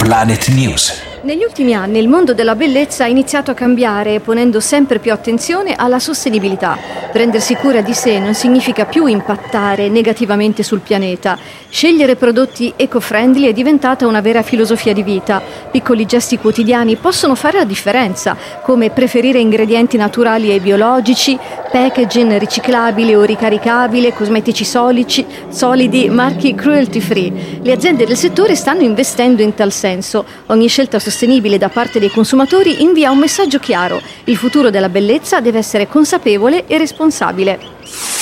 Planet News. Negli ultimi anni il mondo della bellezza ha iniziato a cambiare, ponendo sempre più attenzione alla sostenibilità. Prendersi cura di sé non significa più impattare negativamente sul pianeta. Scegliere prodotti eco-friendly è diventata una vera filosofia di vita. Piccoli gesti quotidiani possono fare la differenza, come preferire ingredienti naturali e biologici, packaging riciclabile o ricaricabile, cosmetici solidi, marchi cruelty free. Le aziende del settore stanno investendo in tal senso. Ogni scelta sostenibile da parte dei consumatori invia un messaggio chiaro: il futuro della bellezza deve essere consapevole e responsabile.